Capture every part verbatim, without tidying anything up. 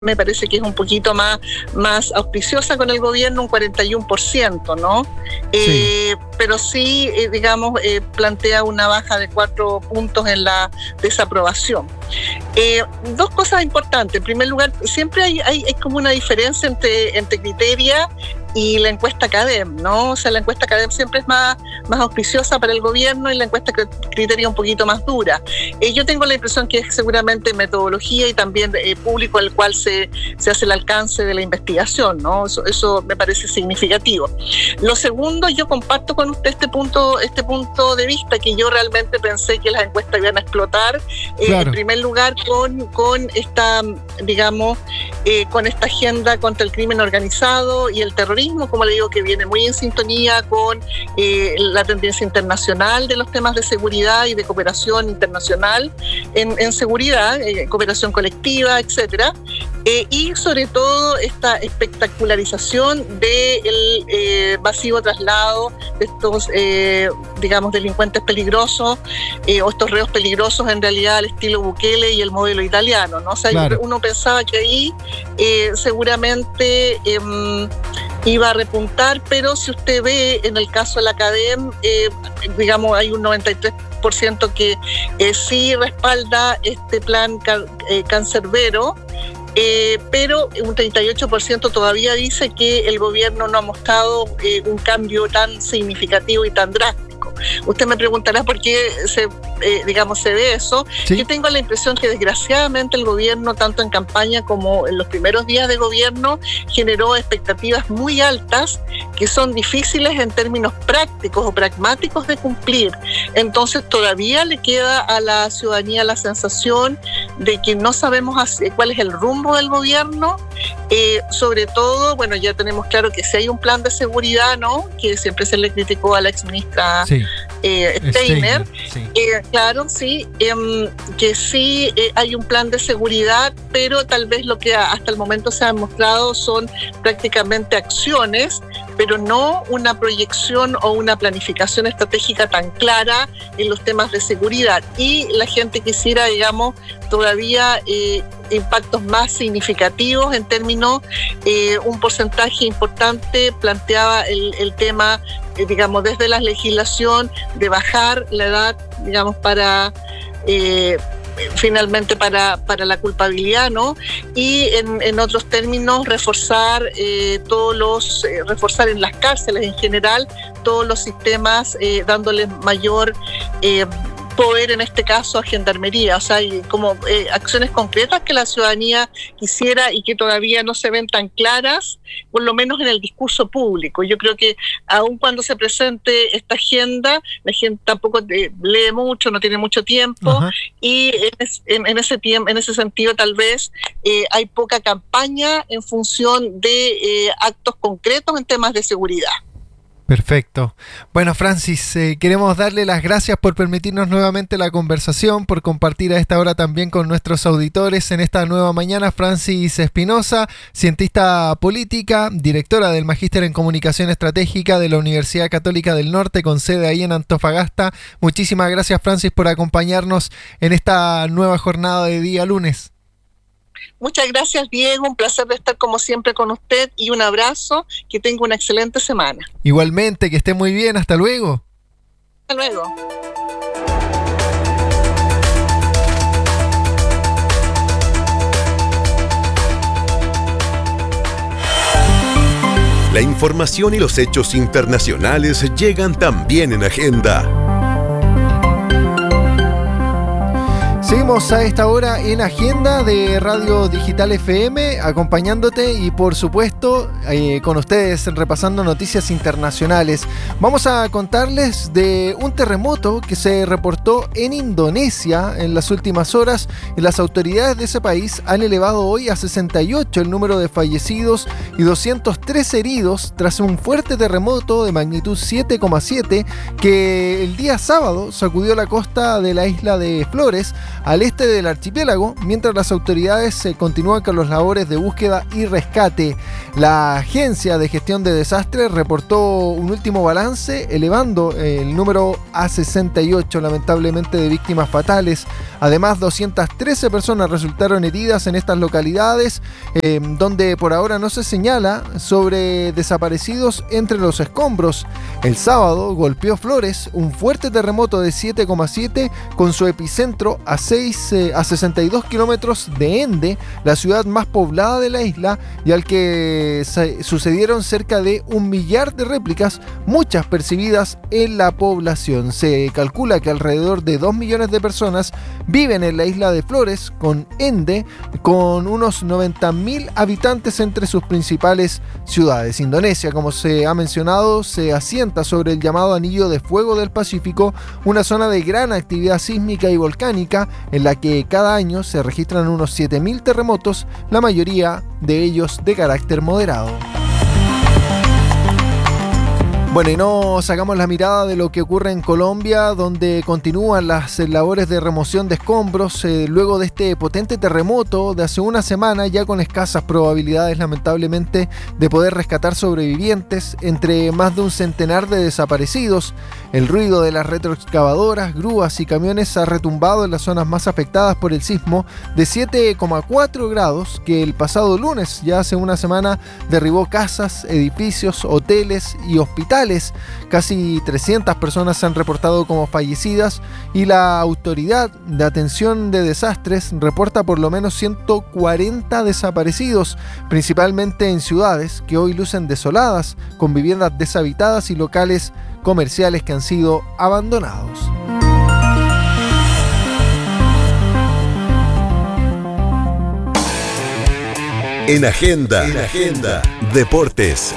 me parece que es un poquito más, más auspiciosa con el gobierno, un cuarenta y uno por ciento, ¿no? Sí. Eh, pero sí, eh, digamos, eh, plantea una baja de cuatro puntos en la desaprobación. Eh, dos cosas importantes. En primer lugar, siempre hay, hay, hay como una diferencia entre, entre Criteria y la encuesta CADEM, ¿no? O sea, la encuesta CADEM siempre es más, más auspiciosa para el gobierno y la encuesta Criteria un poquito más dura. Eh, yo tengo la impresión que es seguramente metodología y también eh, público al cual se, se hace el alcance de la investigación, ¿no? Eso, eso me parece significativo. Lo segundo, yo comparto con usted este punto, este punto de vista, que yo realmente pensé que las encuestas iban a explotar, eh, claro. En primer lugar con, con esta, digamos, eh, con esta agenda contra el crimen organizado y el terrorismo, como le digo, que viene muy en sintonía con eh, la tendencia internacional de los temas de seguridad y de cooperación internacional en, en seguridad, eh, cooperación colectiva, etcétera. Eh, y sobre todo esta espectacularización del eh, masivo traslado de estos, eh, digamos, delincuentes peligrosos eh, o estos reos peligrosos en realidad al estilo Bukele y el modelo italiano, ¿no? O sea, claro. Uno pensaba que ahí eh, seguramente eh, iba a repuntar, pero si usted ve en el caso de la CADEM, eh, digamos, hay un noventa y tres por ciento que eh, sí respalda este plan ca- eh, cancerbero, Eh, pero un treinta y ocho por ciento todavía dice que el gobierno no ha mostrado eh, un cambio tan significativo y tan drástico. Usted me preguntará por qué se, eh, digamos, se ve eso. ¿Sí? Yo tengo la impresión que desgraciadamente el gobierno, tanto en campaña como en los primeros días de gobierno, generó expectativas muy altas que son difíciles en términos prácticos o pragmáticos de cumplir. Entonces todavía le queda a la ciudadanía la sensación de que no sabemos cuál es el rumbo del gobierno, eh, sobre todo, bueno, ya tenemos claro que si hay un plan de seguridad, ¿no?, que siempre se le criticó a la exministra sí. eh, Steiner, sí. eh, claro, sí, eh, que sí eh, hay un plan de seguridad, pero tal vez lo que hasta el momento se ha mostrado son prácticamente acciones, pero no una proyección o una planificación estratégica tan clara en los temas de seguridad. Y la gente quisiera, digamos, todavía eh, impactos más significativos en términos, eh, un porcentaje importante planteaba el, el tema, eh, digamos, desde la legislación de bajar la edad, digamos, para... Eh, finalmente para, para la culpabilidad, ¿no? Y en, en otros términos reforzar eh, todos los, eh, reforzar en las cárceles en general todos los sistemas, eh, dándoles mayor eh, poder, en este caso a Gendarmería, o sea, hay como eh, acciones concretas que la ciudadanía quisiera y que todavía no se ven tan claras, por lo menos en el discurso público. Yo creo que aun cuando se presente esta agenda, la gente tampoco eh, lee mucho, no tiene mucho tiempo. Ajá. Y en, es, en, en ese tiempo, en ese sentido tal vez eh, hay poca campaña en función de eh, actos concretos en temas de seguridad. Perfecto. Bueno, Francis, eh, queremos darle las gracias por permitirnos nuevamente la conversación, por compartir a esta hora también con nuestros auditores en esta nueva mañana. Francis Espinosa, cientista política, directora del Magíster en Comunicación Estratégica de la Universidad Católica del Norte, con sede ahí en Antofagasta. Muchísimas gracias, Francis, por acompañarnos en esta nueva jornada de día lunes. Muchas gracias, Diego. Un placer de estar como siempre con usted y un abrazo. Que tenga una excelente semana. Igualmente, que esté muy bien. Hasta luego. Hasta luego. La información y los hechos internacionales llegan también en Agenda. Seguimos a esta hora en Agenda de Radio Digital F M, acompañándote y por supuesto eh, con ustedes repasando noticias internacionales. Vamos a contarles de un terremoto que se reportó en Indonesia en las últimas horas. Las autoridades de ese país han elevado hoy a sesenta y ocho el número de fallecidos y doscientos tres heridos tras un fuerte terremoto de magnitud siete coma siete que el día sábado sacudió la costa de la isla de Flores, al este del archipiélago, mientras las autoridades eh, continúan con las labores de búsqueda y rescate. La Agencia de Gestión de Desastres reportó un último balance, elevando eh, el número a sesenta y ocho, lamentablemente, de víctimas fatales. Además, doscientas trece personas resultaron heridas en estas localidades, eh, donde por ahora no se señala sobre desaparecidos entre los escombros. El sábado golpeó Flores un fuerte terremoto de siete coma siete con su epicentro a, seis, eh, a sesenta y dos kilómetros de Ende, la ciudad más poblada de la isla, y al que se sucedieron cerca de un millar de réplicas, muchas percibidas en la población. Se calcula que alrededor de dos millones de personas viven en la isla de Flores, con Ende, con unos noventa mil habitantes entre sus principales ciudades. Indonesia, como se ha mencionado, se asienta sobre el llamado Anillo de Fuego del Pacífico, una zona de gran actividad sísmica y volcánica en la que cada año se registran unos siete mil terremotos, la mayoría de ellos de carácter moderado. Bueno, y no sacamos la mirada de lo que ocurre en Colombia, donde continúan las labores de remoción de escombros eh, luego de este potente terremoto de hace una semana, ya con escasas probabilidades, lamentablemente, de poder rescatar sobrevivientes entre más de un centenar de desaparecidos. El ruido de las retroexcavadoras, grúas y camiones ha retumbado en las zonas más afectadas por el sismo de siete coma cuatro grados que el pasado lunes, ya hace una semana, derribó casas, edificios, hoteles y hospitales. Casi trescientas personas se han reportado como fallecidas y la Autoridad de Atención de Desastres reporta por lo menos ciento cuarenta desaparecidos, principalmente en ciudades que hoy lucen desoladas, con viviendas deshabitadas y locales comerciales que han sido abandonados. En Agenda, en Agenda, Deportes.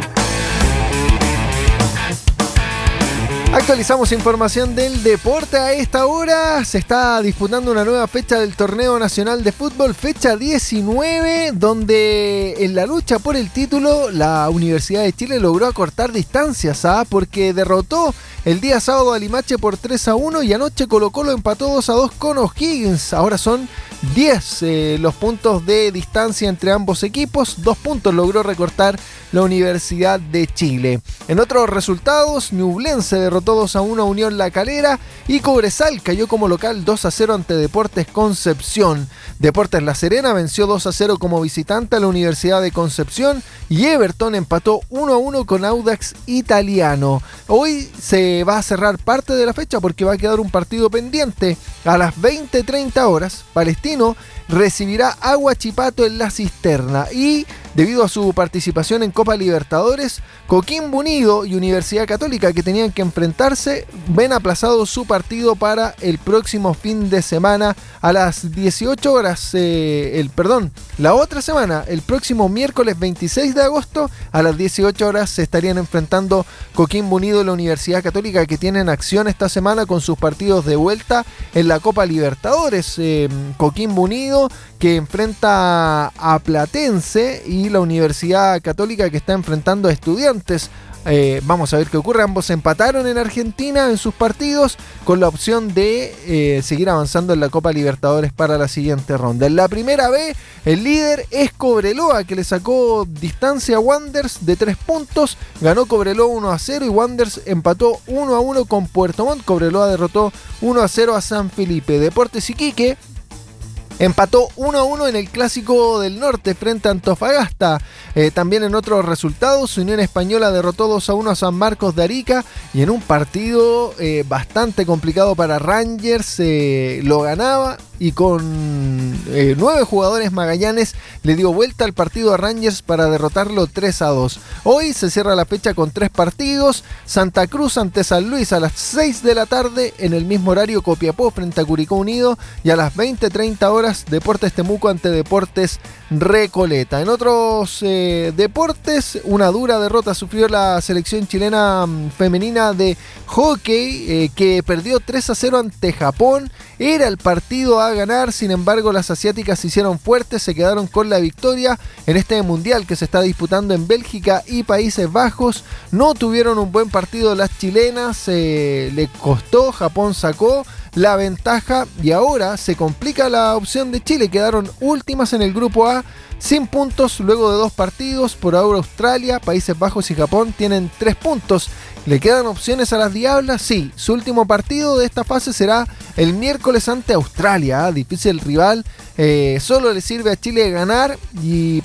Actualizamos información del deporte a esta hora. Se está disputando una nueva fecha del Torneo Nacional de Fútbol, fecha diecinueve, donde en la lucha por el título la Universidad de Chile logró acortar distancias, ¿ah? porque derrotó el día sábado a Limache por tres a uno y anoche Colo-Colo empató dos a dos con O'Higgins. Ahora son diez eh, los puntos de distancia entre ambos equipos. Dos puntos logró recortar la Universidad de Chile. En otros resultados, Ñublense derrotó dos a uno a Unión La Calera y Cobresal cayó como local dos a cero ante Deportes Concepción. Deportes La Serena venció dos a cero como visitante a la Universidad de Concepción y Everton empató uno a uno con Audax Italiano. Hoy se va a cerrar parte de la fecha porque va a quedar un partido pendiente. A las veinte treinta horas, Palestino recibirá a Huachipato en La Cisterna y debido a su participación en Copa Libertadores, Coquimbo Unido y Universidad Católica, que tenían que enfrentarse, ven aplazado su partido para el próximo fin de semana a las dieciocho horas, eh, el perdón, la otra semana, el próximo miércoles veintiséis de agosto a las dieciocho horas se estarían enfrentando Coquimbo Unido y la Universidad Católica, que tienen acción esta semana con sus partidos de vuelta en la Copa Libertadores. Eh, Coquimbo Unido que enfrenta a Platense y la Universidad Católica que está enfrentando a Estudiantes. Eh, vamos a ver qué ocurre. Ambos empataron en Argentina en sus partidos con la opción de eh, seguir avanzando en la Copa Libertadores para la siguiente ronda. En la primera B, el líder es Cobreloa, que le sacó distancia a Wanderers de tres puntos. Ganó Cobreloa uno a cero y Wanderers empató uno a uno con Puerto Montt. Cobreloa derrotó uno a cero a San Felipe. Deportes Iquique empató uno a uno en el Clásico del Norte frente a Antofagasta. Eh, también en otros resultados, Unión Española derrotó dos a uno a San Marcos de Arica y en un partido eh, bastante complicado para Rangers eh, lo ganaba y con eh, nueve jugadores Magallanes le dio vuelta al partido a Rangers para derrotarlo tres a dos. Hoy se cierra la fecha con tres partidos: Santa Cruz ante San Luis a las seis de la tarde, en el mismo horario Copiapó frente a Curicó Unido, y a las veinte treinta horas Deportes Temuco ante Deportes Recoleta. En otros eh, deportes, una dura derrota sufrió la selección chilena femenina de hockey eh, que perdió tres a cero ante Japón. Era el partido a ganar, sin embargo las asiáticas se hicieron fuertes, se quedaron con la victoria en este mundial que se está disputando en Bélgica y Países Bajos. No tuvieron un buen partido las chilenas, eh, le costó, Japón sacó la ventaja y ahora se complica la opción de Chile. Quedaron últimas en el grupo A sin puntos luego de dos partidos. Por ahora Australia, Países Bajos y Japón tienen tres puntos. ¿Le quedan opciones a las Diablas? Sí, su último partido de esta fase será el miércoles ante Australia, ¿eh? Difícil rival, eh, solo le sirve a Chile ganar y